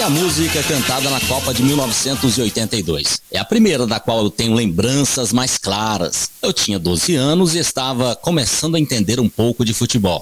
a música cantada na Copa de 1982. É a primeira da qual eu tenho lembranças mais claras. Eu tinha 12 anos e estava começando a entender um pouco de futebol.